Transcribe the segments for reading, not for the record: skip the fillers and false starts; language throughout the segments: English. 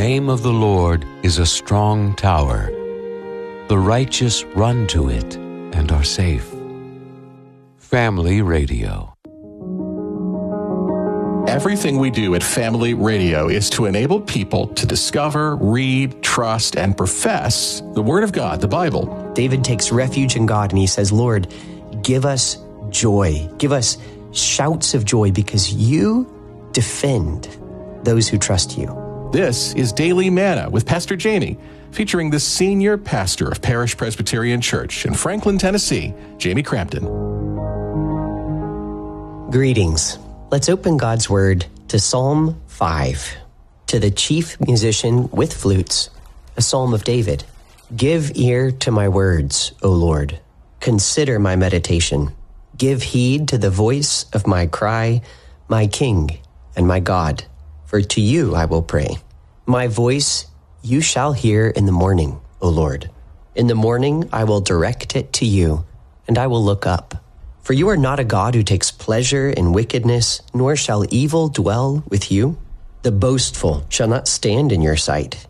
name of the Lord is a strong tower. The righteous run to it and are safe. Family Radio. Everything we do at Family Radio is to enable people to discover, read, trust, and profess the Word of God, the Bible. David takes refuge in God and he says, Lord, give us joy. Give us shouts of joy because you defend those who trust you. This is Daily Manna with Pastor Jamie, featuring the senior pastor of Parish Presbyterian Church in Franklin, Tennessee, Jamie Crampton. Greetings. Let's open God's Word to Psalm 5. To the chief musician with flutes, a psalm of David. Give ear to my words, O Lord. Consider my meditation. Give heed to the voice of my cry, my King and my God. For to you I will pray. My voice you shall hear in the morning, O Lord. In the morning I will direct it to you, and I will look up. For you are not a God who takes pleasure in wickedness, nor shall evil dwell with you. The boastful shall not stand in your sight.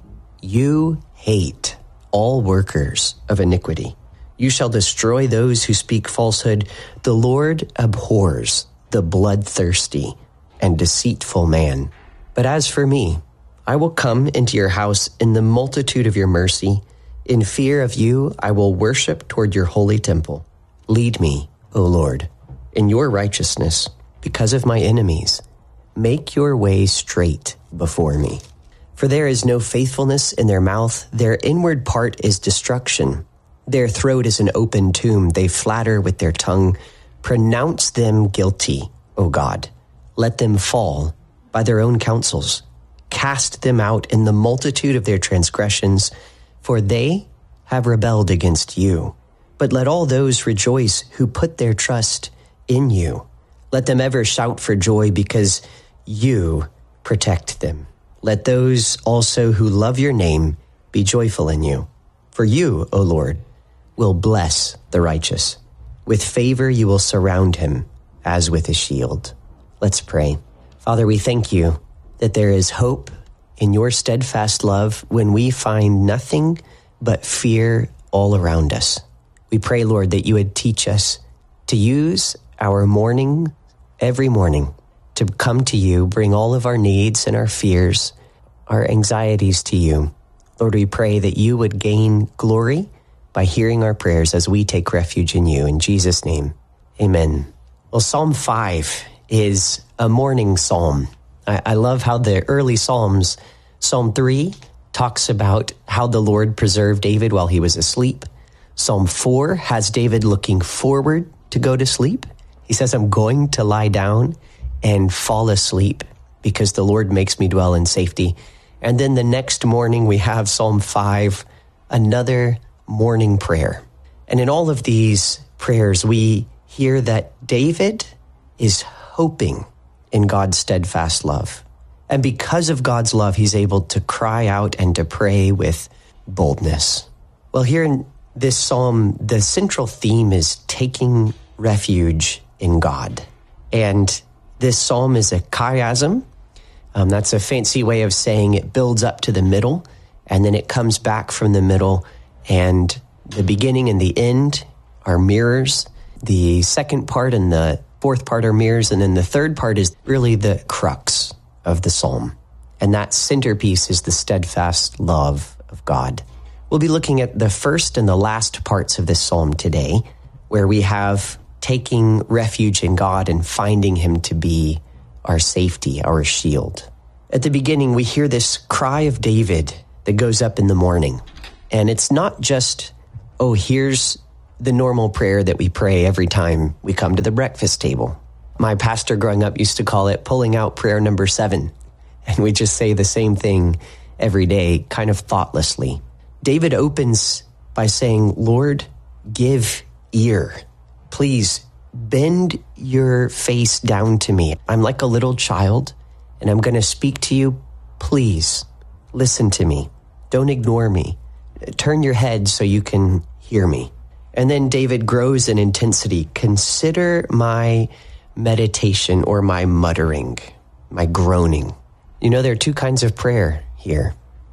You hate all workers of iniquity. You shall destroy those who speak falsehood. The Lord abhors the bloodthirsty and deceitful man. But as for me, I will come into your house in the multitude of your mercy. In fear of you, I will worship toward your holy temple. Lead me, O Lord, in your righteousness, because of my enemies. Make your way straight before me. For there is no faithfulness in their mouth. Their inward part is destruction. Their throat is an open tomb. They flatter with their tongue. Pronounce them guilty, O God. Let them fall by their own counsels. Cast them out in the multitude of their transgressions, for they have rebelled against you. But let all those rejoice who put their trust in you. Let them ever shout for joy because you protect them. Let those also who love your name be joyful in you. For you, O Lord, will bless the righteous. With favor you will surround him as with a shield. Let's pray. Father, we thank you that there is hope in your steadfast love when we find nothing but fear all around us. We pray, Lord, that you would teach us to use our morning, every morning, to come to you, bring all of our needs and our fears, our anxieties to you. Lord, we pray that you would gain glory by hearing our prayers as we take refuge in you. In Jesus' name, amen. Well, Psalm 5 is a morning psalm. I love how the early Psalms, Psalm 3 talks about how the Lord preserved David while he was asleep. Psalm 4 has David looking forward to go to sleep. He says, I'm going to lie down and fall asleep because the Lord makes me dwell in safety. And then the next morning we have Psalm 5, another morning prayer. And in all of these prayers, we hear that David is hoping in God's steadfast love. And because of God's love, he's able to cry out and to pray with boldness. Well, here in this psalm, the central theme is taking refuge in God. And this psalm is a chiasm. That's a fancy way of saying it builds up to the middle, and then it comes back from the middle, and the beginning and the end are mirrors. The second part and the fourth part are mirrors, and then the third part is really the crux of the psalm. And that centerpiece is the steadfast love of God. We'll be looking at the first and the last parts of this psalm today, where we have taking refuge in God and finding him to be our safety, our shield. At the beginning, we hear this cry of David that goes up in the morning. And it's not just, oh, here's the normal prayer that we pray every time we come to the breakfast table. My pastor growing up used to call it pulling out prayer number 7. And we just say the same thing every day, kind of thoughtlessly. David opens by saying, Lord, give ear. Please bend your face down to me. I'm like a little child, and I'm going to speak to you. Please listen to me. Don't ignore me. Turn your head so you can hear me. And then David grows in intensity. Consider my meditation or my muttering, my groaning. You know, there are two kinds of prayer here.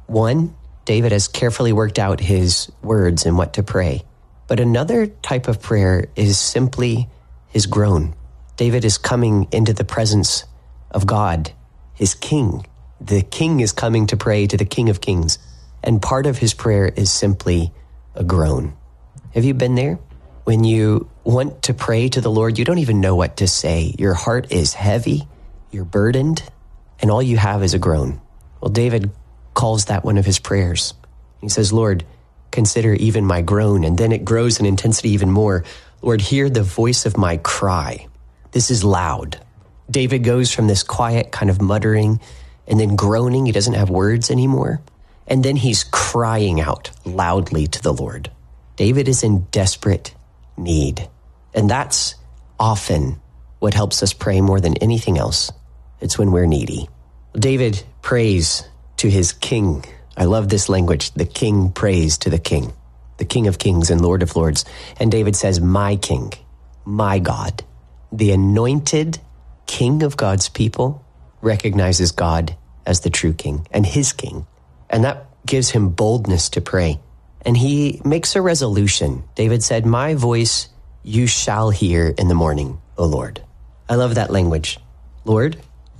One, David has carefully worked out his words and what to pray. But another type of prayer is simply his groan. David is coming into the presence of God, his king. The king is coming to pray to the King of Kings. And part of his prayer is simply a groan. Have you been there? When you want to pray to the Lord, you don't even know what to say. Your heart is heavy, you're burdened, and all you have is a groan. Well, David calls that one of his prayers. He says, Lord, consider even my groan. And then it grows in intensity even more. Lord, hear the voice of my cry. This is loud. David goes from this quiet kind of muttering and then groaning. He doesn't have words anymore. And then he's crying out loudly to the Lord. David is in desperate need. And that's often what helps us pray more than anything else. It's when we're needy. David prays to his king. I love this language. The king prays to the king of kings and Lord of lords. And David says, my king, my God, the anointed king of God's people, recognizes God as the true king and his king. And that gives him boldness to pray. And he makes a resolution. David said, my voice you shall hear in the morning, O Lord. I love that language. Lord,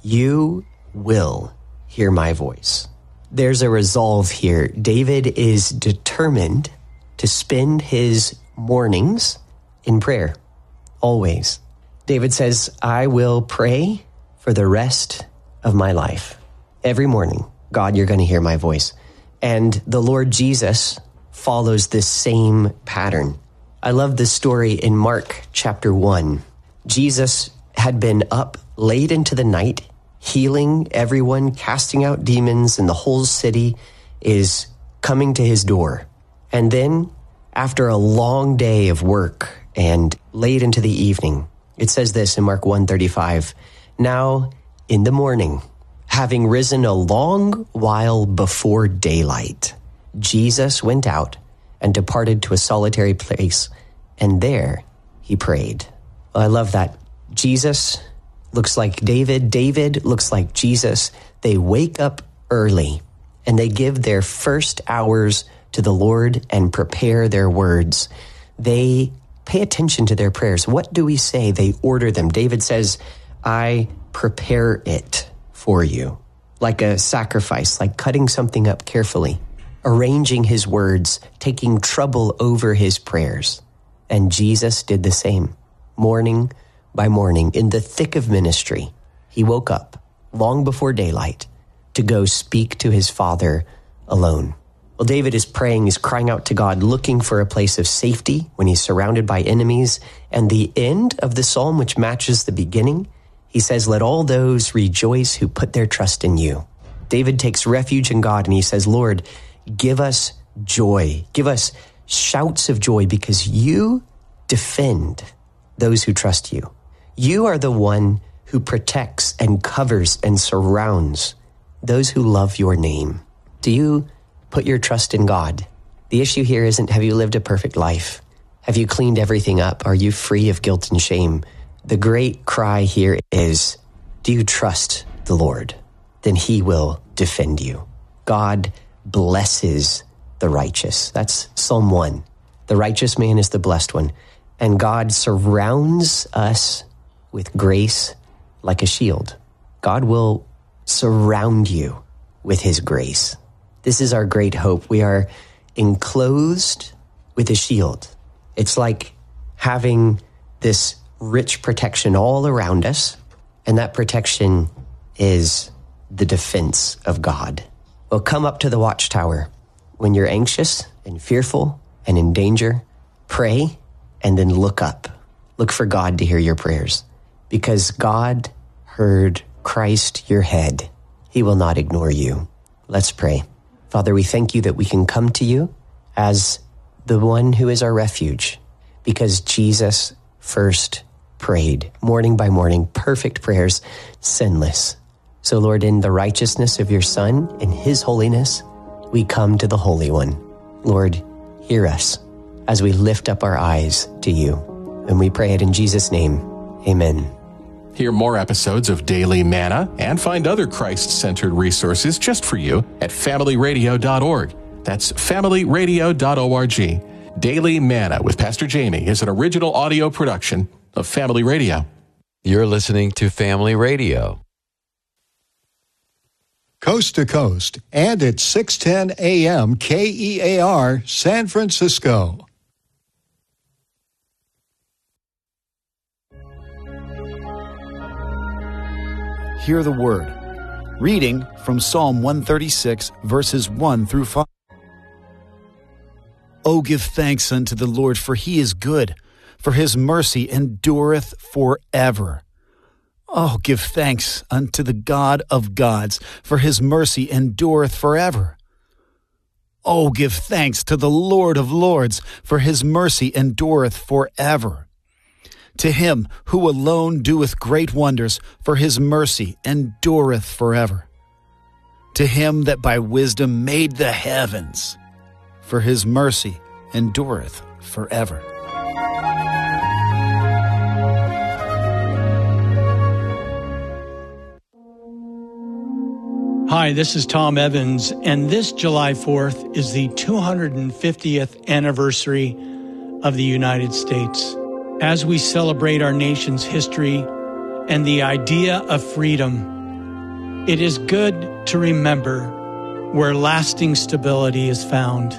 you will hear my voice. There's a resolve here. David is determined to spend his mornings in prayer, always. David says, I will pray for the rest of my life. Every morning, God, you're going to hear my voice. And the Lord Jesus follows this same pattern. I love this story in Mark chapter 1. Jesus had been up late into the night, healing everyone, casting out demons, and the whole city is coming to his door. And then, after a long day of work and late into the evening, it says this in Mark 1:35, now in the morning, having risen a long while before daylight, Jesus went out and departed to a solitary place, and there he prayed. I love that. Jesus looks like David. David looks like Jesus. They wake up early and they give their first hours to the Lord and prepare their words. They pay attention to their prayers. What do we say? They order them. David says, I prepare it for you. Like a sacrifice, like cutting something up carefully, arranging his words, taking trouble over his prayers. And Jesus did the same. Morning by morning, in the thick of ministry, he woke up long before daylight to go speak to his Father alone. Well, David is praying, he's crying out to God, looking for a place of safety when he's surrounded by enemies. And the end of the psalm, which matches the beginning, he says, let all those rejoice who put their trust in you. David takes refuge in God and he says, Lord, give us joy. Give us shouts of joy because you defend those who trust you. You are the one who protects and covers and surrounds those who love your name. Do you put your trust in God? The issue here isn't, have you lived a perfect life? Have you cleaned everything up? Are you free of guilt and shame? The great cry here is, do you trust the Lord? Then he will defend you. God blesses the righteous. That's Psalm 1. The righteous man is the blessed one. And God surrounds us with grace like a shield. God will surround you with his grace. This is our great hope. We are enclosed with a shield. It's like having this rich protection all around us, and that protection is the defense of God. Well, come up to the watchtower when you're anxious and fearful and in danger. Pray and then look up. Look for God to hear your prayers, because God heard Christ your head. He will not ignore you. Let's pray. Father, we thank you that we can come to you as the one who is our refuge, because Jesus first prayed morning by morning, perfect prayers, sinless. So Lord, in the righteousness of your Son, in his holiness, we come to the Holy One. Lord, hear us as we lift up our eyes to you. And we pray it in Jesus' name. Amen. Hear more episodes of Daily Manna and find other Christ-centered resources just for you at familyradio.org. That's familyradio.org. Daily Manna with Pastor Jamie is an original audio production of Family Radio. You're listening to Family Radio. Coast to Coast and at 610 AM KEAR, San Francisco. Hear the word. Reading from Psalm 136, verses 1 through 5. O give thanks unto the Lord, for he is good, for his mercy endureth forever. Oh, give thanks unto the God of gods, for his mercy endureth forever. Oh, give thanks to the Lord of lords, for his mercy endureth forever. To him who alone doeth great wonders, for his mercy endureth forever. To him that by wisdom made the heavens, for his mercy endureth forever. Hi, this is Tom Evans, and this July 4th is the 250th anniversary of the United States. As we celebrate our nation's history and the idea of freedom, it is good to remember where lasting stability is found.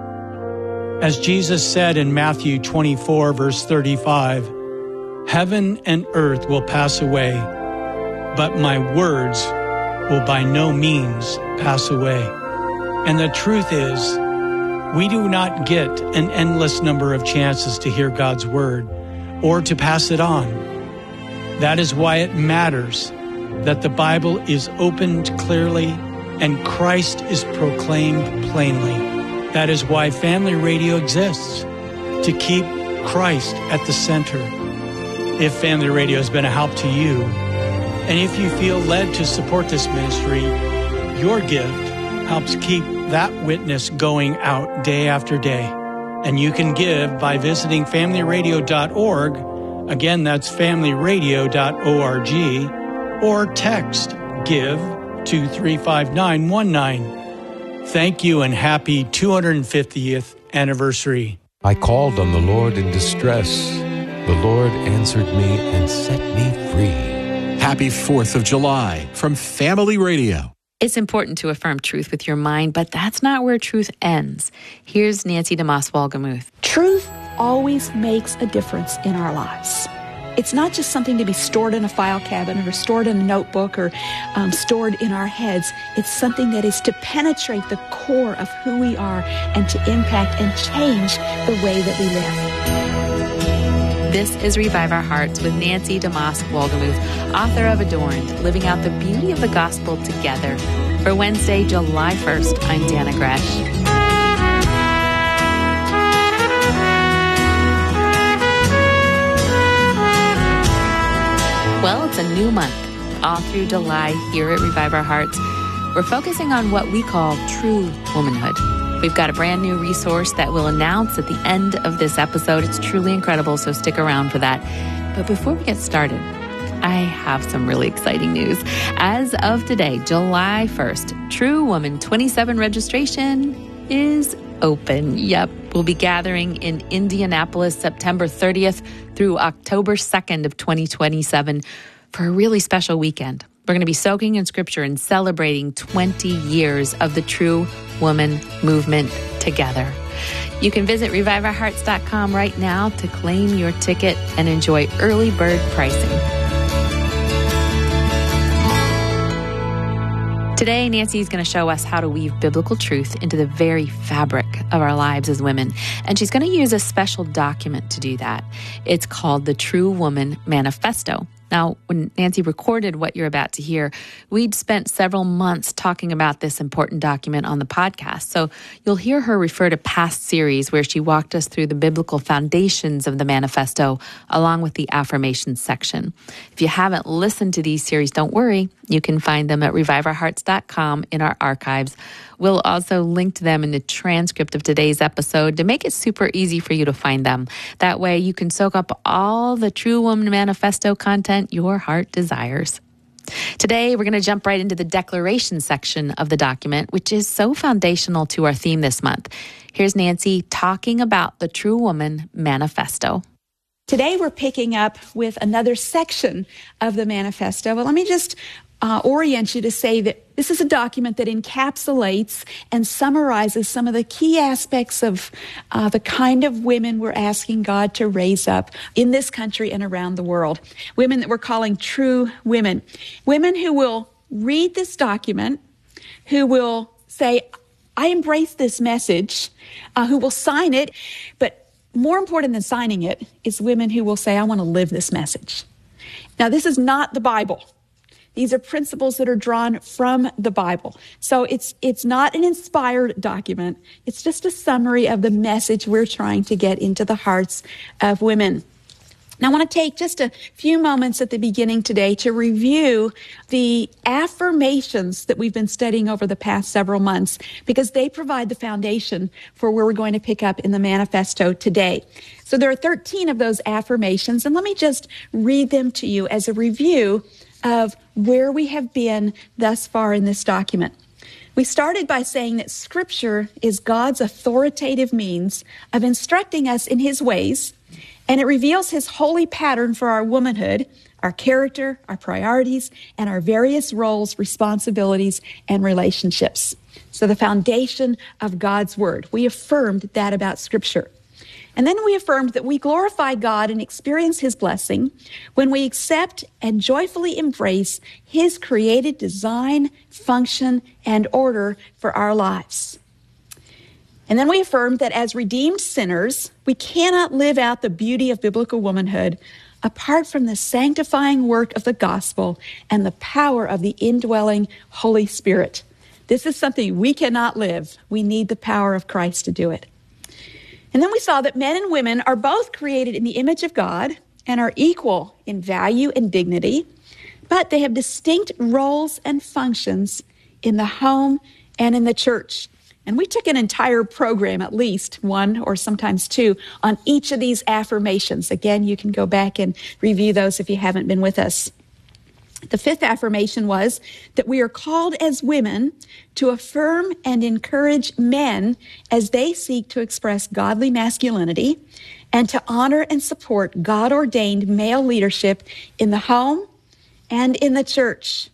As Jesus said in Matthew 24, verse 35, "Heaven and earth will pass away, but my words will by no means pass away." And the truth is, we do not get an endless number of chances to hear God's word or to pass it on. That is why it matters that the Bible is opened clearly and Christ is proclaimed plainly. That is why Family Radio exists, to keep Christ at the center. If Family Radio has been a help to you, and if you feel led to support this ministry, your gift helps keep that witness going out day after day. And you can give by visiting familyradio.org. Again, that's familyradio.org. Or text GIVE to 35919. Thank you and happy 250th anniversary. I called on the Lord in distress. The Lord answered me and set me free. Happy 4th of July from Family Radio. It's important to affirm truth with your mind, but that's not where truth ends. Here's Nancy DeMoss Wolgemuth. Truth always makes a difference in our lives. It's not just something to be stored in a file cabinet or stored in a notebook or stored in our heads. It's something that is to penetrate the core of who we are and to impact and change the way that we live. This is Revive Our Hearts with Nancy DeMoss Wolgemuth, author of Adorned, Living Out the Beauty of the Gospel Together. For Wednesday, July 1st, I'm Dana Gresh. Well, it's a new month. All through July here at Revive Our Hearts, we're focusing on what we call true womanhood. We've got a brand new resource that we'll announce at the end of this episode. It's truly incredible, so stick around for that. But before we get started, I have some really exciting news. As of today, July 1st, True Woman 27 registration is open. Yep, we'll be gathering in Indianapolis September 30th through October 2nd of 2027 for a really special weekend. We're going to be soaking in Scripture and celebrating 20 years of the True Woman movement together. You can visit reviveourhearts.com right now to claim your ticket and enjoy early bird pricing. Today, Nancy is going to show us how to weave biblical truth into the very fabric of our lives as women. And she's going to use a special document to do that. It's called the True Woman Manifesto. Now, when Nancy recorded what you're about to hear, we'd spent several months talking about this important document on the podcast. So you'll hear her refer to past series where she walked us through the biblical foundations of the manifesto, along with the affirmations section. If you haven't listened to these series, don't worry. You can find them at reviveourhearts.com in our archives. We'll also link to them in the transcript of today's episode to make it super easy for you to find them. That way you can soak up all the True Woman Manifesto content your heart desires. Today, we're going to jump right into the declaration section of the document, which is so foundational to our theme this month. Here's Nancy talking about the True Woman Manifesto. Today, we're picking up with another section of the manifesto. But let me just orient you to say that this is a document that encapsulates and summarizes some of the key aspects of the kind of women we're asking God to raise up in this country and around the world. Women that we're calling true women. Women who will read this document, who will say, I embrace this message, who will sign it. But more important than signing it is women who will say, I want to live this message. Now, this is not the Bible. These are principles that are drawn from the Bible. So it's not an inspired document. It's just a summary of the message we're trying to get into the hearts of women. Now, I want to take just a few moments at the beginning today to review the affirmations that we've been studying over the past several months, because they provide the foundation for where we're going to pick up in the manifesto today. So there are 13 of those affirmations, and let me just read them to you as a review of where we have been thus far in this document. We started by saying that Scripture is God's authoritative means of instructing us in His ways, and it reveals His holy pattern for our womanhood, our character, our priorities, and our various roles, responsibilities, and relationships. So the foundation of God's Word. We affirmed that about Scripture. And then we affirmed that we glorify God and experience His blessing when we accept and joyfully embrace His created design, function, and order for our lives. And then we affirmed that as redeemed sinners, we cannot live out the beauty of biblical womanhood apart from the sanctifying work of the gospel and the power of the indwelling Holy Spirit. This is something we cannot live. We need the power of Christ to do it. And then we saw that men and women are both created in the image of God and are equal in value and dignity, but they have distinct roles and functions in the home and in the church. And we took an entire program, at least one or sometimes two, on each of these affirmations. Again, you can go back and review those if you haven't been with us. The fifth affirmation was that we are called as women to affirm and encourage men as they seek to express godly masculinity and to honor and support God-ordained male leadership in the home and in the church.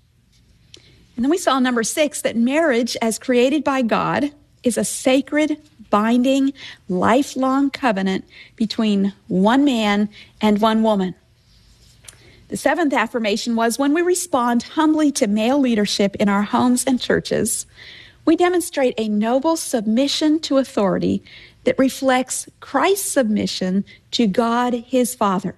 And then we saw number 6, that marriage as created by God is a sacred, binding, lifelong covenant between one man and one woman. The 7th affirmation was when we respond humbly to male leadership in our homes and churches, we demonstrate a noble submission to authority that reflects Christ's submission to God, His Father.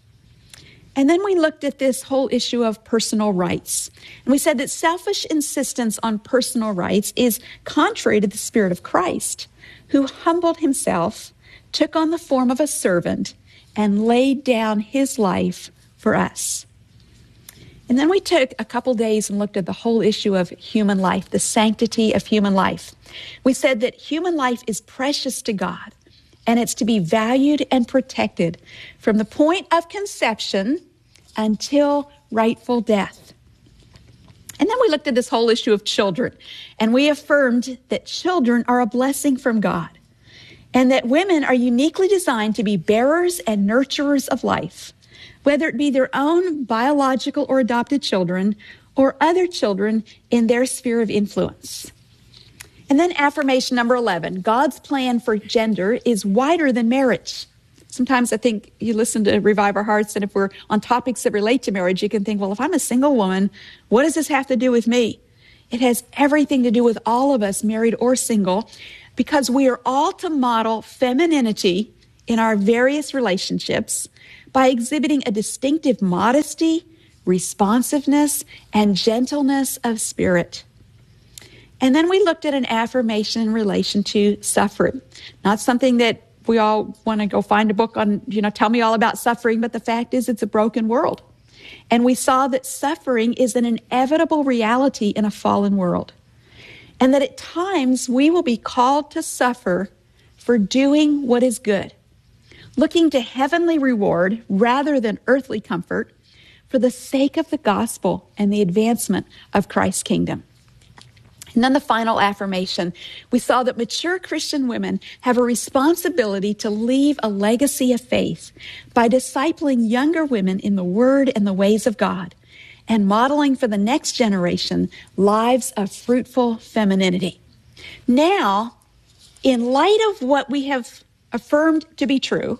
And then we looked at this whole issue of personal rights. And we said that selfish insistence on personal rights is contrary to the Spirit of Christ, who humbled Himself, took on the form of a servant, and laid down His life for us. And then we took a couple days and looked at the whole issue of human life, the sanctity of human life. We said that human life is precious to God, and it's to be valued and protected from the point of conception until rightful death. And then we looked at this whole issue of children, and we affirmed that children are a blessing from God, and that women are uniquely designed to be bearers and nurturers of life, whether it be their own biological or adopted children or other children in their sphere of influence. And then affirmation number 11, God's plan for gender is wider than marriage. Sometimes I think you listen to Revive Our Hearts, and if we're on topics that relate to marriage, you can think, well, if I'm a single woman, what does this have to do with me? It has everything to do with all of us, married or single, because we are all to model femininity in our various relationships by exhibiting a distinctive modesty, responsiveness, and gentleness of spirit. And then we looked at an affirmation in relation to suffering. Not something that we all want to go find a book on, tell me all about suffering, but the fact is it's a broken world. And we saw that suffering is an inevitable reality in a fallen world. And that at times we will be called to suffer for doing what is good, looking to heavenly reward rather than earthly comfort for the sake of the gospel and the advancement of Christ's kingdom. And then the final affirmation, we saw that mature Christian women have a responsibility to leave a legacy of faith by discipling younger women in the Word and the ways of God and modeling for the next generation lives of fruitful femininity. Now, in light of what we have affirmed to be true,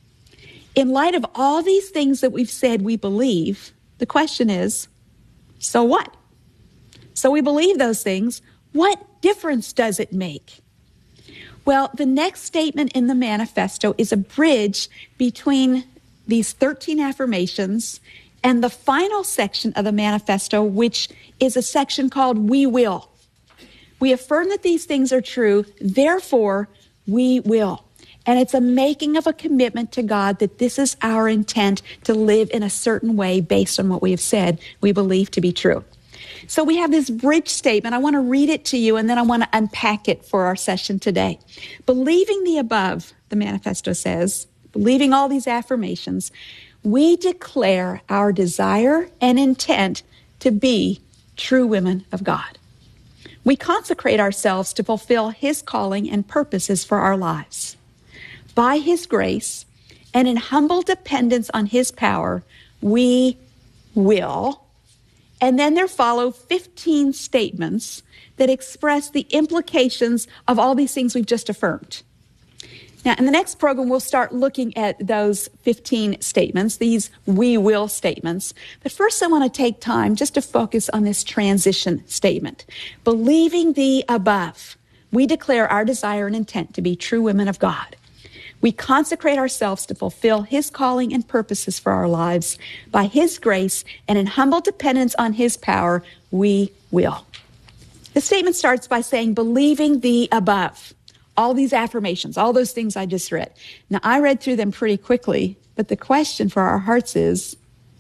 in light of all these things that we've said we believe, the question is, so what? So we believe those things. What difference does it make? Well, the next statement in the manifesto is a bridge between these 13 affirmations and the final section of the manifesto, which is a section called We Will. We affirm that these things are true, therefore we will. And it's a making of a commitment to God that this is our intent to live in a certain way based on what we have said we believe to be true. So we have this bridge statement. I want to read it to you, and then I want to unpack it for our session today. Believing the above, the manifesto says, believing all these affirmations, we declare our desire and intent to be true women of God. We consecrate ourselves to fulfill His calling and purposes for our lives. By His grace and in humble dependence on His power, we will. And then there follow 15 statements that express the implications of all these things we've just affirmed. Now, in the next program, we'll start looking at those 15 statements, these we will statements. But first, I want to take time just to focus on this transition statement. Believing the above, we declare our desire and intent to be true women of God. We consecrate ourselves to fulfill His calling and purposes for our lives. By His grace and in humble dependence on His power, we will. The statement starts by saying, believing the above. All these affirmations, all those things I just read. Now, I read through them pretty quickly, but the question for our hearts is,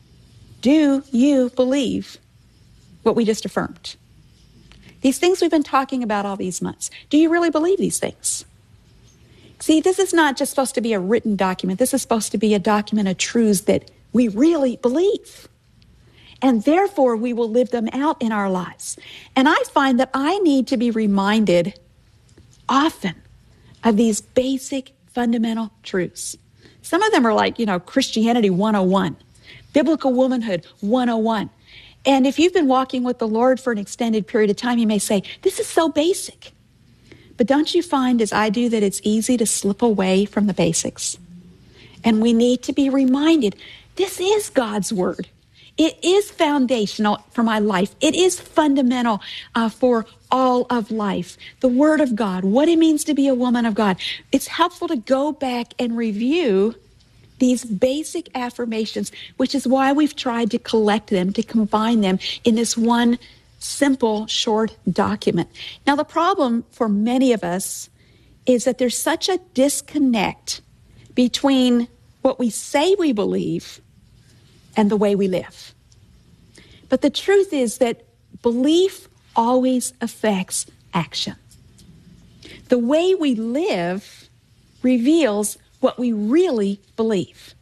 do you believe what we just affirmed? These things we've been talking about all these months. Do you really believe these things? See, this is not just supposed to be a written document. This is supposed to be a document of truths that we really believe. And therefore, we will live them out in our lives. And I find that I need to be reminded often of these basic fundamental truths. Some of them are like, Christianity 101, Biblical Womanhood 101. And if you've been walking with the Lord for an extended period of time, you may say, this is so basic. But don't you find, as I do, that it's easy to slip away from the basics? And we need to be reminded, this is God's Word. It is foundational for my life. It is fundamental for all of life. The Word of God, what it means to be a woman of God. It's helpful to go back and review these basic affirmations, which is why we've tried to collect them, to combine them in this one simple, short document. Now, the problem for many of us is that there's such a disconnect between what we say we believe and the way we live. But the truth is that belief always affects action. The way we live reveals what we really believe.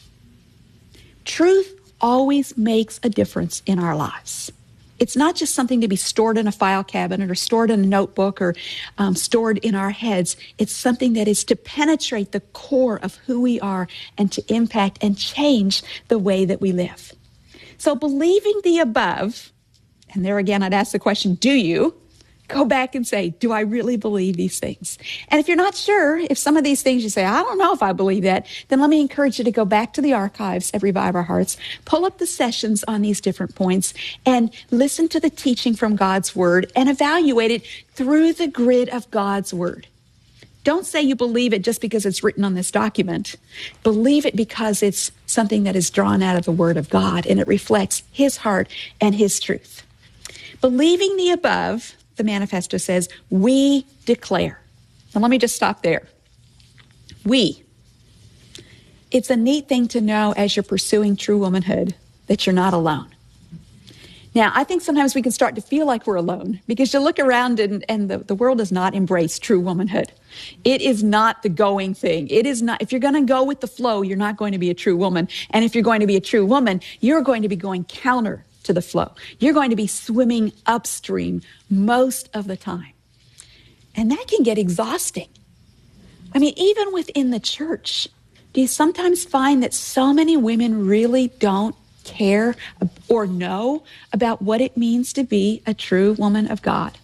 Truth always makes a difference in our lives. It's not just something to be stored in a file cabinet or stored in a notebook or stored in our heads. It's something that is to penetrate the core of who we are and to impact and change the way that we live. So believing the above, and there again, I'd ask the question, do you? Go back and say, do I really believe these things? And if you're not sure, if some of these things you say, I don't know if I believe that, then let me encourage you to go back to the archives at Revive Our Hearts, pull up the sessions on these different points, and listen to the teaching from God's Word and evaluate it through the grid of God's Word. Don't say you believe it just because it's written on this document. Believe it because it's something that is drawn out of the Word of God and it reflects His heart and His truth. Believing the above, the manifesto says, we declare. Now let me just stop there. We. It's a neat thing to know as you're pursuing true womanhood that you're not alone. Now, I think sometimes we can start to feel like we're alone because you look around and the world does not embrace true womanhood. It is not the going thing. It is not, if you're going to go with the flow, you're not going to be a true woman. And if you're going to be a true woman, you're going to be going counter to the flow. You're going to be swimming upstream most of the time. And that can get exhausting. I mean, even within the church, do you sometimes find that so many women really don't care or know about what it means to be a true woman of God?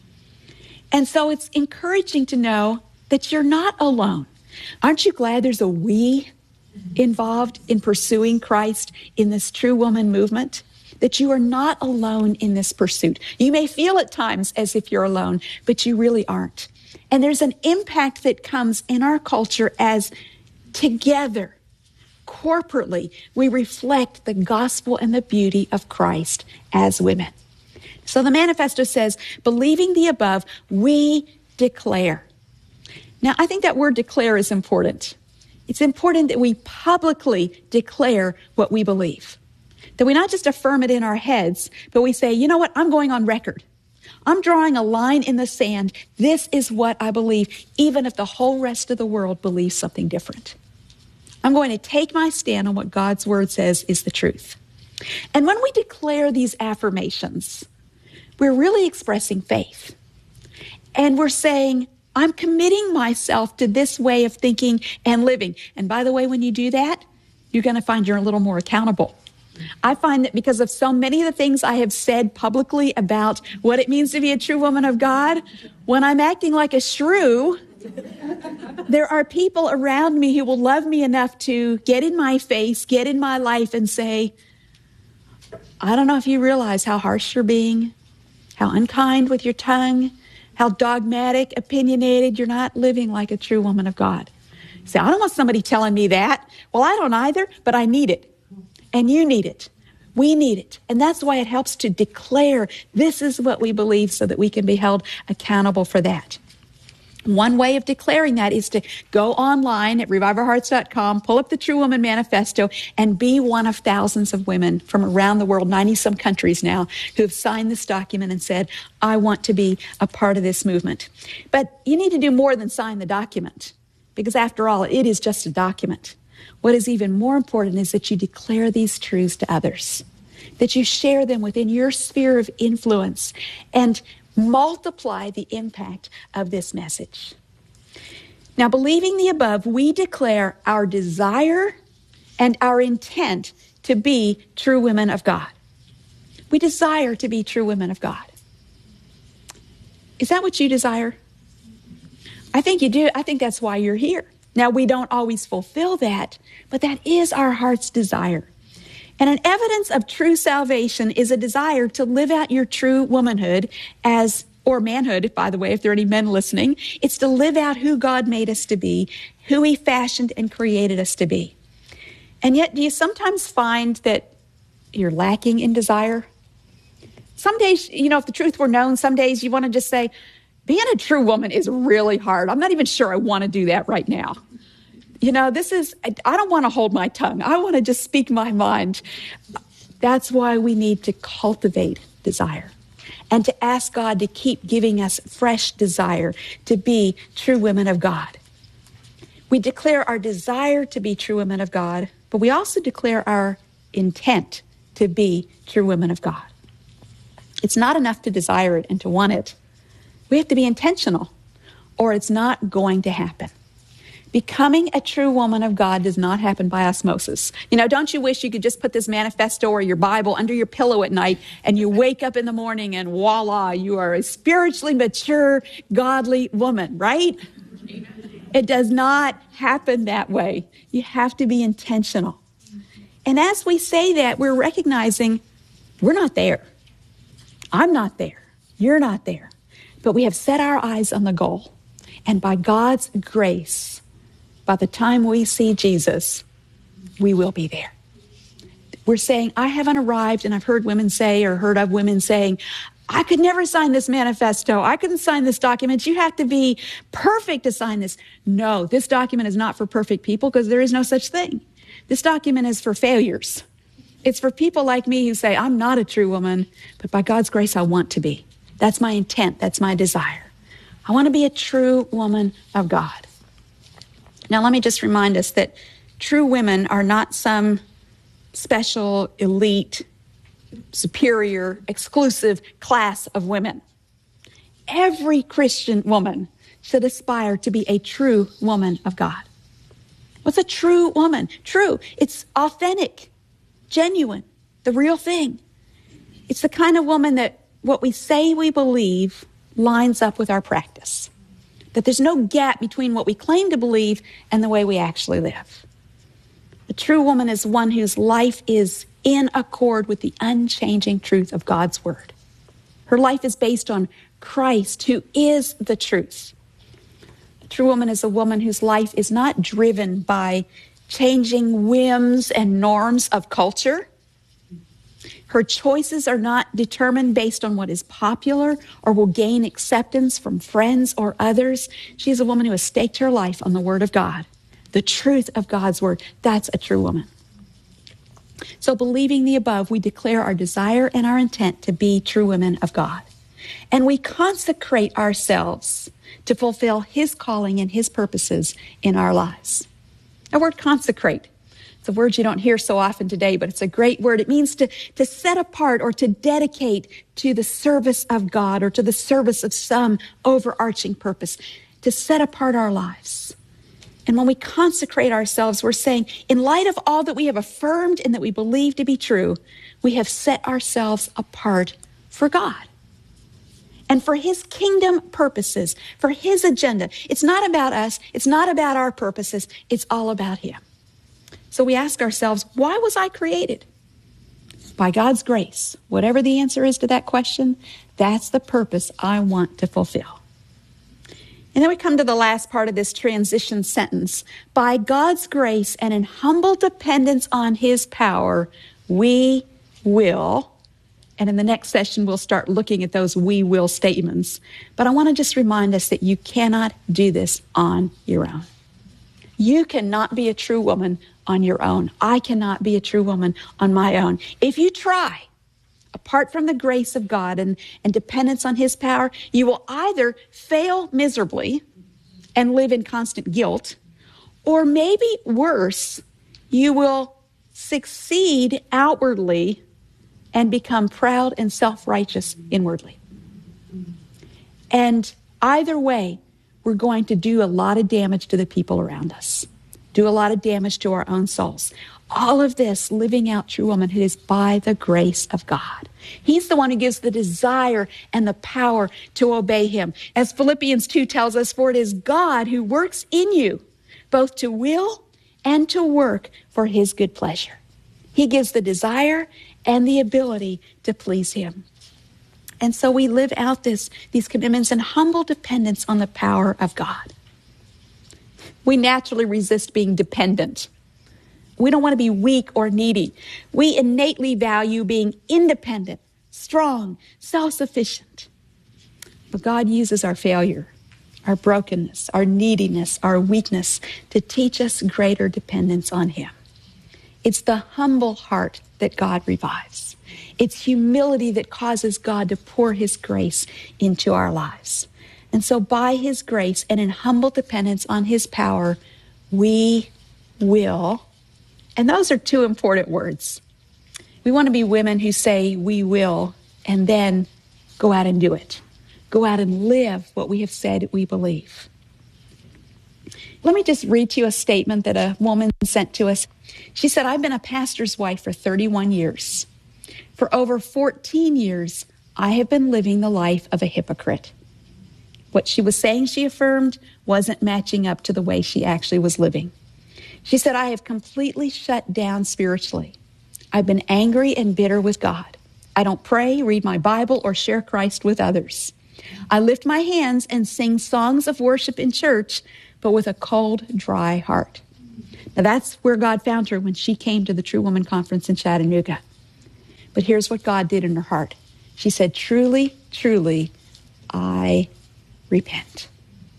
And so it's encouraging to know that you're not alone. Aren't you glad there's a we involved in pursuing Christ in this true woman movement? That you are not alone in this pursuit. You may feel at times as if you're alone, but you really aren't. And there's an impact that comes in our culture as together, corporately, we reflect the gospel and the beauty of Christ as women. So the manifesto says, believing the above, we declare. Now, I think that word declare is important. It's important that we publicly declare what we believe. That we not just affirm it in our heads, but we say, you know what, I'm going on record. I'm drawing a line in the sand. This is what I believe, even if the whole rest of the world believes something different. I'm going to take my stand on what God's word says is the truth. And when we declare these affirmations, we're really expressing faith. And we're saying, I'm committing myself to this way of thinking and living. And by the way, when you do that, you're going to find you're a little more accountable. I find that because of so many of the things I have said publicly about what it means to be a true woman of God, when I'm acting like a shrew, there are people around me who will love me enough to get in my face, get in my life and say, I don't know if you realize how harsh you're being, how unkind with your tongue, how dogmatic, opinionated, you're not living like a true woman of God. So I don't want somebody telling me that. Well, I don't either, but I need it. And you need it. We need it. And that's why it helps to declare this is what we believe so that we can be held accountable for that. One way of declaring that is to go online at reviveourhearts.com, pull up the True Woman Manifesto, and be one of thousands of women from around the world, 90-some countries now, who have signed this document and said, I want to be a part of this movement. But you need to do more than sign the document, because after all, it is just a document. What is even more important is that you declare these truths to others, that you share them within your sphere of influence and multiply the impact of this message. Now, believing the above, we declare our desire and our intent to be true women of God. We desire to be true women of God. Is that what you desire? I think you do. I think that's why you're here. Now, we don't always fulfill that, but that is our heart's desire. And an evidence of true salvation is a desire to live out your true womanhood or manhood, by the way, if there are any men listening. It's to live out who God made us to be, who he fashioned and created us to be. And yet, do you sometimes find that you're lacking in desire? Some days, if the truth were known, some days you want to just say, being a true woman is really hard. I'm not even sure I want to do that right now. I don't want to hold my tongue. I want to just speak my mind. That's why we need to cultivate desire and to ask God to keep giving us fresh desire to be true women of God. We declare our desire to be true women of God, but we also declare our intent to be true women of God. It's not enough to desire it and to want it. We have to be intentional, or it's not going to happen. Becoming a true woman of God does not happen by osmosis. Don't you wish you could just put this manifesto or your Bible under your pillow at night and you wake up in the morning and voila, you are a spiritually mature, godly woman, right? It does not happen that way. You have to be intentional. And as we say that, we're recognizing we're not there. I'm not there. You're not there. But we have set our eyes on the goal. And by God's grace, by the time we see Jesus, we will be there. We're saying, I haven't arrived, and I've heard women say, or heard of women saying, I could never sign this manifesto. I couldn't sign this document. You have to be perfect to sign this. No, this document is not for perfect people because there is no such thing. This document is for failures. It's for people like me who say, I'm not a true woman, but by God's grace, I want to be. That's my intent. That's my desire. I want to be a true woman of God. Now, let me just remind us that true women are not some special, elite, superior, exclusive class of women. Every Christian woman should aspire to be a true woman of God. What's a true woman? True. It's authentic, genuine, the real thing. It's the kind of woman that what we say we believe lines up with our practice. That there's no gap between what we claim to believe and the way we actually live. A true woman is one whose life is in accord with the unchanging truth of God's word. Her life is based on Christ, who is the truth. A true woman is a woman whose life is not driven by changing whims and norms of culture. Her choices are not determined based on what is popular or will gain acceptance from friends or others. She's a woman who has staked her life on the Word of God, the truth of God's Word. That's a true woman. So believing the above, we declare our desire and our intent to be true women of God. And we consecrate ourselves to fulfill His calling and His purposes in our lives. The word consecrate, it's a word you don't hear so often today, but it's a great word. It means to set apart or to dedicate to the service of God or to the service of some overarching purpose, to set apart our lives. And when we consecrate ourselves, we're saying, in light of all that we have affirmed and that we believe to be true, we have set ourselves apart for God and for His kingdom purposes, for His agenda. It's not about us. It's not about our purposes. It's all about Him. So we ask ourselves, why was I created? By God's grace. Whatever the answer is to that question, that's the purpose I want to fulfill. And then we come to the last part of this transition sentence. By God's grace and in humble dependence on His power, we will. And in the next session, we'll start looking at those we will statements. But I want to just remind us that you cannot do this on your own. You cannot be a true woman on your own. I cannot be a true woman on my own. If you try, apart from the grace of God and dependence on His power, you will either fail miserably and live in constant guilt, or maybe worse, you will succeed outwardly and become proud and self-righteous inwardly. And either way, we're going to do a lot of damage to the people around us, do a lot of damage to our own souls. All of this, living out true womanhood, is by the grace of God. He's the one who gives the desire and the power to obey Him. As Philippians 2 tells us, for it is God who works in you, both to will and to work for His good pleasure. He gives the desire and the ability to please Him. And so we live out these commitments in humble dependence on the power of God. We naturally resist being dependent. We don't want to be weak or needy. We innately value being independent, strong, self-sufficient. But God uses our failure, our brokenness, our neediness, our weakness to teach us greater dependence on Him. It's the humble heart that God revives. It's humility that causes God to pour His grace into our lives. And so by His grace and in humble dependence on His power, we will. And those are two important words. We want to be women who say we will and then go out and do it. Go out and live what we have said we believe. Let me just read to you a statement that a woman sent to us. She said, I've been a pastor's wife for 31 years. For over 14 years, I have been living the life of a hypocrite. What she was saying, she affirmed, wasn't matching up to the way she actually was living. She said, I have completely shut down spiritually. I've been angry and bitter with God. I don't pray, read my Bible, or share Christ with others. I lift my hands and sing songs of worship in church, but with a cold, dry heart. Now that's where God found her when she came to the True Woman Conference in Chattanooga. But here's what God did in her heart. She said, truly, truly, I repent.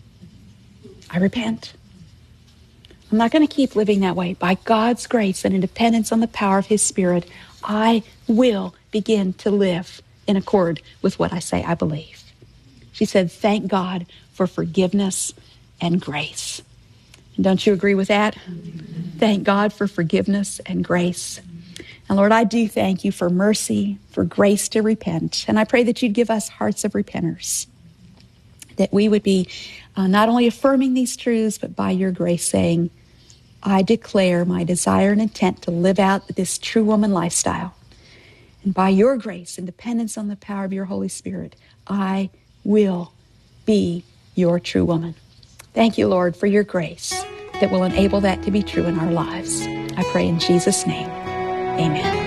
I repent. I'm not going to keep living that way. By God's grace and in dependence on the power of His Spirit, I will begin to live in accord with what I say I believe. She said, thank God for forgiveness and grace. And don't you agree with that? Thank God for forgiveness and grace. And Lord, I do thank you for mercy, for grace to repent. And I pray that you'd give us hearts of repenters, that we would be not only affirming these truths, but by your grace saying, I declare my desire and intent to live out this true woman lifestyle. And by your grace and dependence on the power of your Holy Spirit, I will be your true woman. Thank you, Lord, for your grace that will enable that to be true in our lives. I pray in Jesus' name. Amen.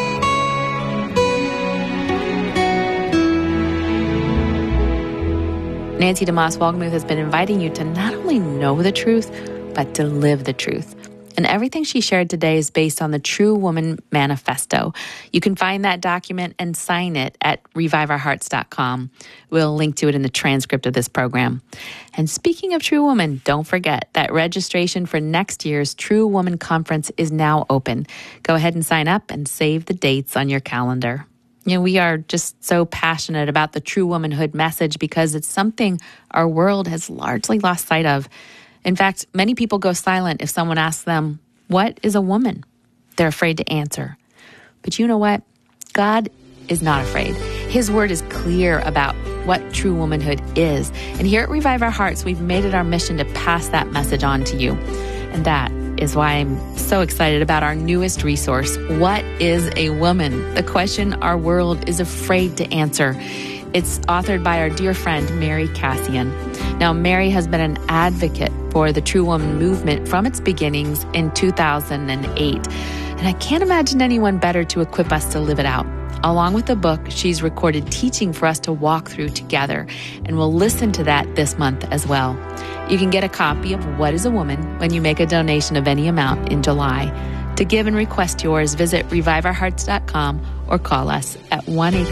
Nancy DeMoss Wolgemuth has been inviting you to not only know the truth, but to live the truth. And everything she shared today is based on the True Woman Manifesto. You can find that document and sign it at reviveourhearts.com. We'll link to it in the transcript of this program. And speaking of True Woman, don't forget that registration for next year's True Woman Conference is now open. Go ahead and sign up and save the dates on your calendar. You know, we are just so passionate about the true womanhood message because it's something our world has largely lost sight of. In fact, many people go silent if someone asks them, what is a woman? They're afraid to answer. But you know what? God is not afraid. His word is clear about what true womanhood is. And here at Revive Our Hearts, we've made it our mission to pass that message on to you. And that is why I'm so excited about our newest resource, What is a Woman? The question our world is afraid to answer. It's authored by our dear friend, Mary Cassian. Now, Mary has been an advocate for the True Woman movement from its beginnings in 2008. And I can't imagine anyone better to equip us to live it out. Along with the book, she's recorded teaching for us to walk through together. And we'll listen to that this month as well. You can get a copy of What is a Woman when you make a donation of any amount in July. To give and request yours, visit reviveourhearts.com or call us at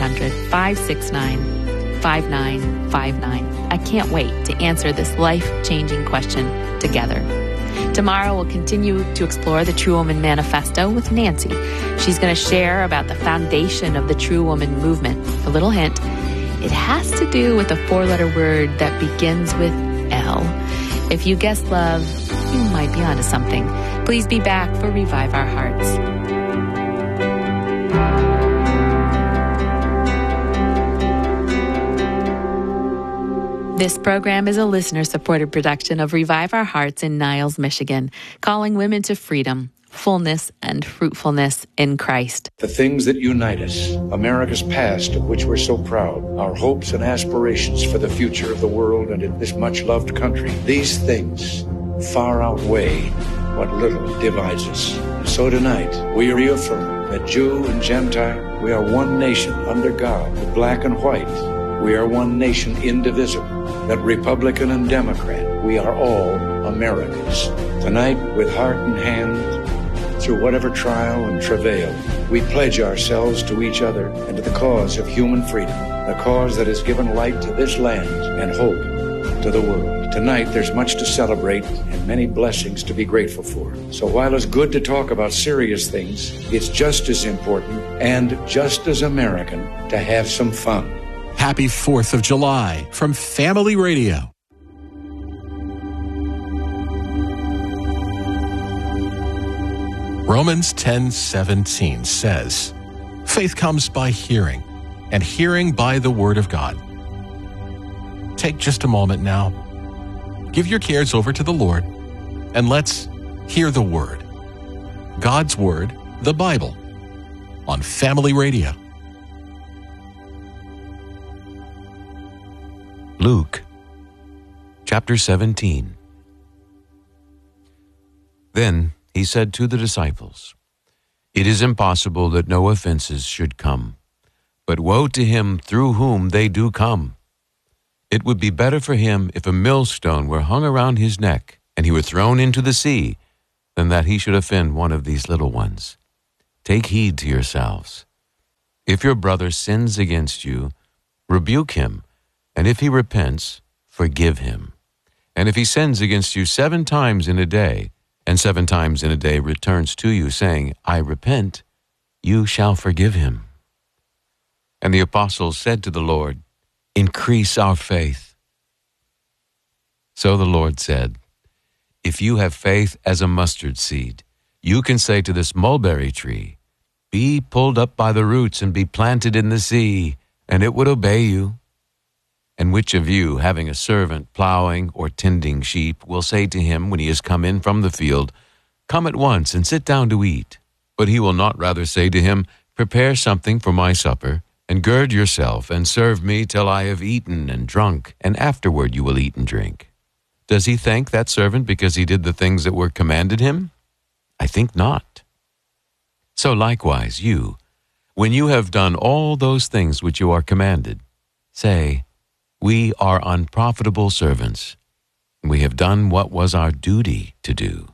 1-800-569-5959. I can't wait to answer this life-changing question together. Tomorrow, we'll continue to explore the True Woman Manifesto with Nancy. She's going to share about the foundation of the True Woman movement. A little hint, it has to do with a four-letter word that begins with L. If you guessed love, you might be onto something. Please be back for Revive Our Hearts. This program is a listener-supported production of Revive Our Hearts in Niles, Michigan, calling women to freedom, fullness, and fruitfulness in Christ. The things that unite us, America's past of which we're so proud, our hopes and aspirations for the future of the world and in this much-loved country, these things far outweigh what little divides us. So tonight, we reaffirm that Jew and Gentile, we are one nation under God, the black and white. We are one nation indivisible. That Republican and Democrat, we are all Americans. Tonight, with heart and hand, through whatever trial and travail, we pledge ourselves to each other and to the cause of human freedom, the cause that has given light to this land and hope to the world. Tonight, there's much to celebrate and many blessings to be grateful for. So while it's good to talk about serious things, it's just as important and just as American to have some fun. Happy 4th of July from Family Radio. Romans 10:17 says, faith comes by hearing, and hearing by the Word of God. Take just a moment now. Give your cares over to the Lord, and let's hear the Word. God's Word, the Bible, on Family Radio. Luke, chapter 17. Then he said to the disciples, it is impossible that no offenses should come, but woe to him through whom they do come. It would be better for him if a millstone were hung around his neck and he were thrown into the sea, than that he should offend one of these little ones. Take heed to yourselves. If your brother sins against you, rebuke him. And if he repents, forgive him. And if he sins against you 7 times in a day, and 7 times in a day returns to you, saying, I repent, you shall forgive him." And the apostles said to the Lord, "Increase our faith." So the Lord said, "If you have faith as a mustard seed, you can say to this mulberry tree, 'Be pulled up by the roots and be planted in the sea,' and it would obey you. And which of you, having a servant plowing or tending sheep, will say to him when he has come in from the field, 'Come at once and sit down to eat'? But he will not rather say to him, 'Prepare something for my supper, and gird yourself, and serve me till I have eaten and drunk, and afterward you will eat and drink.' Does he thank that servant because he did the things that were commanded him? I think not. So likewise you, when you have done all those things which you are commanded, say, 'We are unprofitable servants. We have done what was our duty to do.'"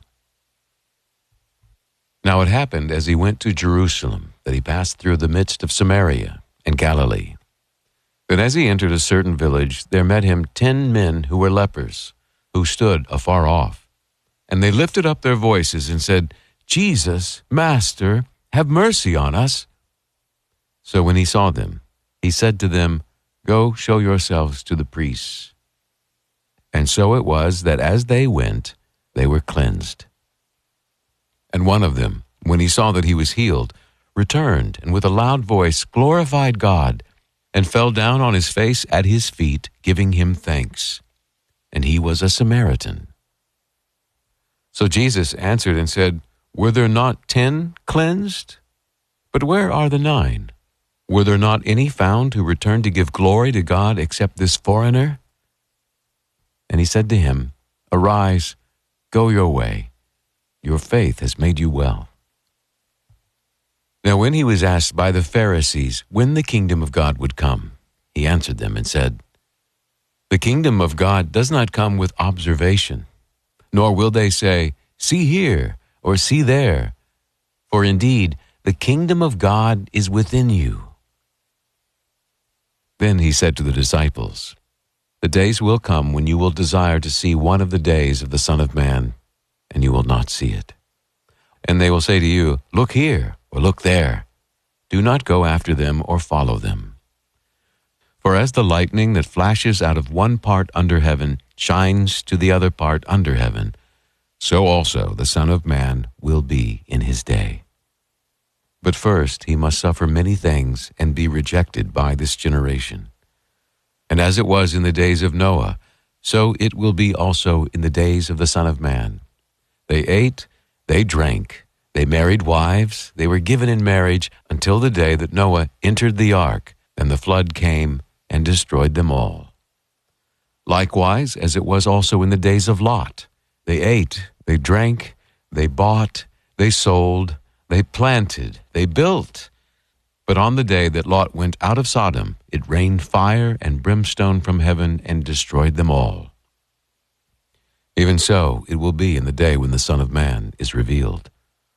Now it happened as he went to Jerusalem that he passed through the midst of Samaria and Galilee. Then as he entered a certain village, there met him 10 men who were lepers, who stood afar off. And they lifted up their voices and said, "Jesus, Master, have mercy on us." So when he saw them, he said to them, "Go show yourselves to the priests." And so it was that as they went, they were cleansed. And one of them, when he saw that he was healed, returned and with a loud voice glorified God, and fell down on his face at his feet, giving him thanks. And he was a Samaritan. So Jesus answered and said, "Were there not 10 cleansed? But where are the 9? Were there not any found who returned to give glory to God except this foreigner?" And he said to him, "Arise, go your way. Your faith has made you well." Now when he was asked by the Pharisees when the kingdom of God would come, he answered them and said, "The kingdom of God does not come with observation, nor will they say, 'See here,' or 'See there.' For indeed, the kingdom of God is within you." Then he said to the disciples, "The days will come when you will desire to see one of the days of the Son of Man, and you will not see it. And they will say to you, 'Look here,' or 'Look there.' Do not go after them or follow them. For as the lightning that flashes out of one part under heaven shines to the other part under heaven, so also the Son of Man will be in his day. But first he must suffer many things and be rejected by this generation. And as it was in the days of Noah, so it will be also in the days of the Son of Man. They ate, they drank, they married wives, they were given in marriage until the day that Noah entered the ark, and the flood came and destroyed them all. Likewise, as it was also in the days of Lot, they ate, they drank, they bought, they sold, they planted, they built. But on the day that Lot went out of Sodom, it rained fire and brimstone from heaven and destroyed them all. Even so, it will be in the day when the Son of Man is revealed.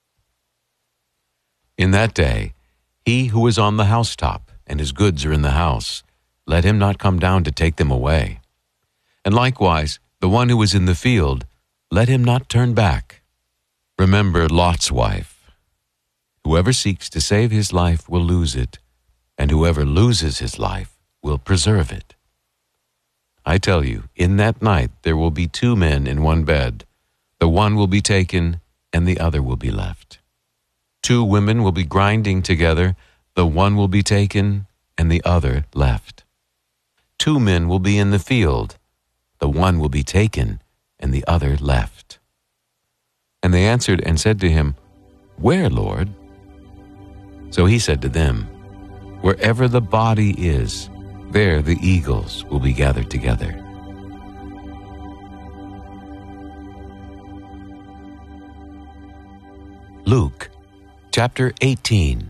In that day, he who is on the housetop and his goods are in the house, let him not come down to take them away. And likewise, the one who is in the field, let him not turn back. Remember Lot's wife. Whoever seeks to save his life will lose it, and whoever loses his life will preserve it. I tell you, in that night there will be 2 men in one bed. The one will be taken, and the other will be left. 2 women will be grinding together. The one will be taken, and the other left. 2 men will be in the field. The one will be taken, and the other left. And they answered and said to him, "Where, Lord?" So he said to them, "Wherever the body is, there the eagles will be gathered together." Luke, chapter 18.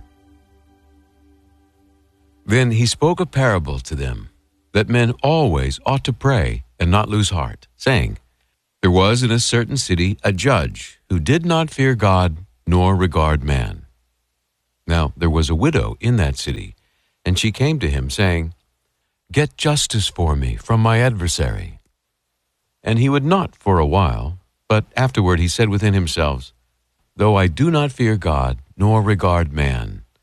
Then he spoke a parable to them, that men always ought to pray and not lose heart, saying, There was in a certain city a judge who did not fear God nor regard man. Now there was a widow in that city, and she came to him, saying, Get justice for me from my adversary. And he would not for a while, but afterward he said within himself, Though I do not fear God nor regard man,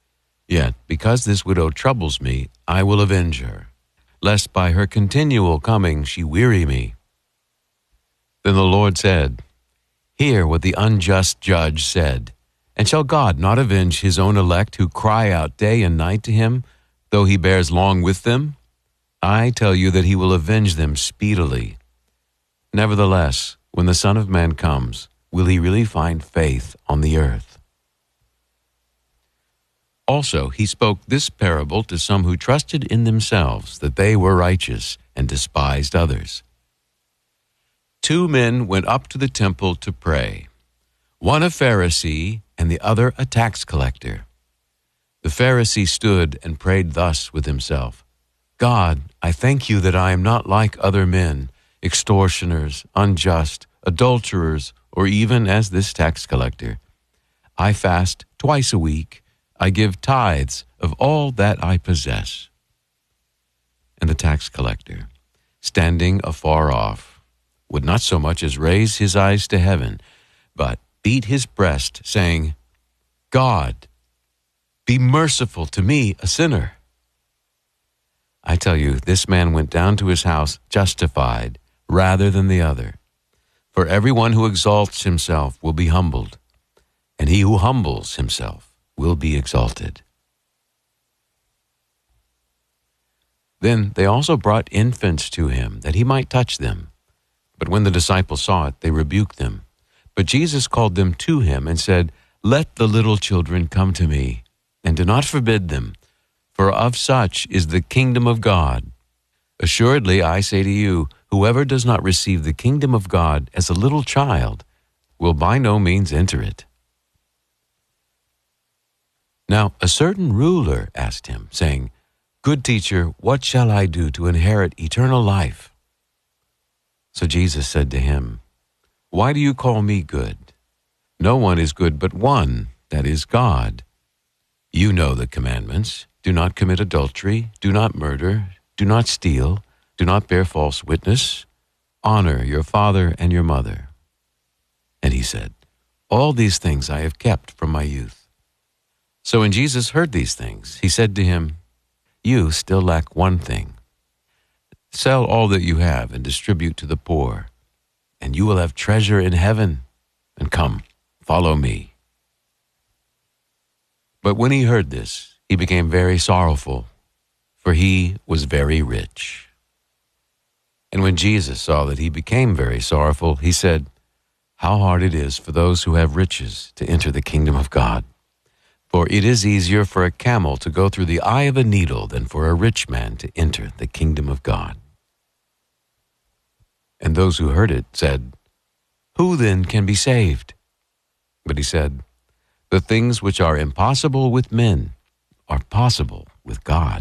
Yet, because this widow troubles me, I will avenge her, lest by her continual coming she weary me. Then the Lord said, Hear what the unjust judge said. And shall God not avenge his own elect who cry out day and night to him, though he bears long with them? I tell you that he will avenge them speedily. Nevertheless, when the Son of Man comes, will he really find faith on the earth? Also, he spoke this parable to some who trusted in themselves that they were righteous and despised others. 2 men went up to the temple to pray, one a Pharisee and the other a tax collector. The Pharisee stood and prayed thus with himself, God, I thank you that I am not like other men, extortioners, unjust, adulterers, or even as this tax collector. I fast twice a week. I give tithes of all that I possess. And the tax collector, standing afar off, would not so much as raise his eyes to heaven, but beat his breast, saying, God, be merciful to me, a sinner. I tell you, this man went down to his house justified rather than the other. For everyone who exalts himself will be humbled, and he who humbles himself will be exalted. Then they also brought infants to him, that he might touch them. But when the disciples saw it, they rebuked them. But Jesus called them to him and said, Let the little children come to me, and do not forbid them, for of such is the kingdom of God. Assuredly, I say to you, whoever does not receive the kingdom of God as a little child will by no means enter it. Now a certain ruler asked him, saying, Good teacher, what shall I do to inherit eternal life? So Jesus said to him, Why do you call me good? No one is good but one, that is God. You know the commandments. Do not commit adultery, do not murder, do not steal, do not bear false witness, honor your father and your mother. And he said, All these things I have kept from my youth. So when Jesus heard these things, he said to him, You still lack one thing. Sell all that you have and distribute to the poor, and you will have treasure in heaven. And come, follow me. But when he heard this, he became very sorrowful, for he was very rich. And when Jesus saw that he became very sorrowful, he said, How hard it is for those who have riches to enter the kingdom of God. For it is easier for a camel to go through the eye of a needle than for a rich man to enter the kingdom of God. And those who heard it said, Who then can be saved? But he said, The things which are impossible with men are possible with God.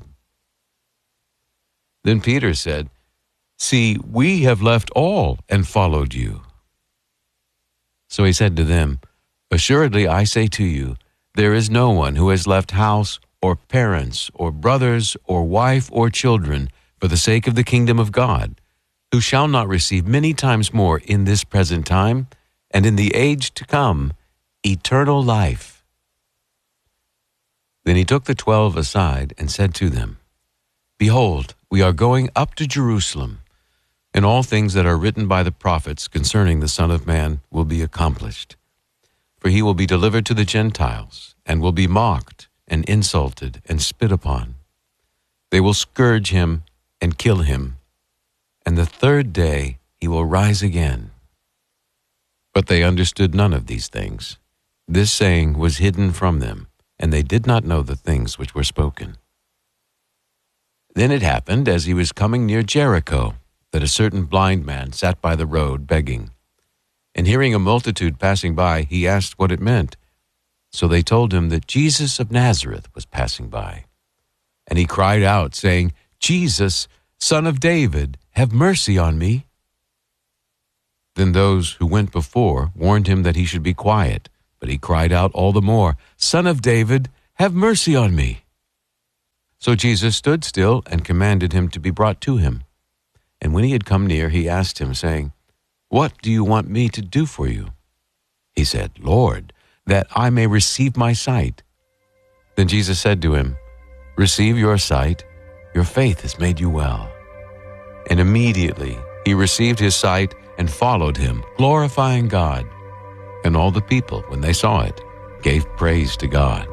Then Peter said, See, we have left all and followed you. So he said to them, Assuredly I say to you, there is no one who has left house or parents or brothers or wife or children for the sake of the kingdom of God, who shall not receive many times more in this present time, and in the age to come, eternal life. Then he took the 12 aside and said to them, Behold, we are going up to Jerusalem, and all things that are written by the prophets concerning the Son of Man will be accomplished. For he will be delivered to the Gentiles, and will be mocked, and insulted, and spit upon. They will scourge him, and kill him, and the third day he will rise again. But they understood none of these things. This saying was hidden from them, and they did not know the things which were spoken. Then it happened, as he was coming near Jericho, that a certain blind man sat by the road begging. And hearing a multitude passing by, he asked what it meant. So they told him that Jesus of Nazareth was passing by. And he cried out, saying, Jesus, Son of David, have mercy on me. Then those who went before warned him that he should be quiet, but he cried out all the more, Son of David, have mercy on me. So Jesus stood still and commanded him to be brought to him. And when he had come near, he asked him, saying, What do you want me to do for you? He said, Lord, that I may receive my sight. Then Jesus said to him, "Receive your sight. Your faith has made you well." And immediately he received his sight and followed him, glorifying God. And all the people, when they saw it, gave praise to God.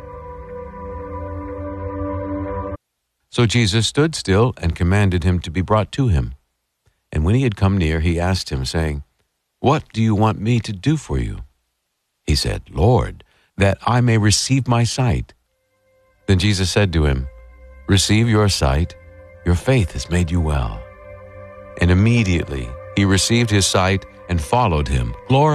So Jesus stood still and commanded him to be brought to him. And when he had come near, he asked him, saying, "What do you want me to do for you?" He said, "Lord, that I may receive my sight." Then Jesus said to him, "Receive your sight. Your faith has made you well." And immediately he received his sight and followed him, glorifying